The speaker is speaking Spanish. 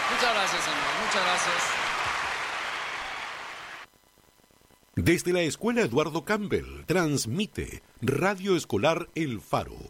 Muchas gracias, señor. Muchas gracias. Desde la Escuela Eduardo Campbell, transmite Radio Escolar El Faro,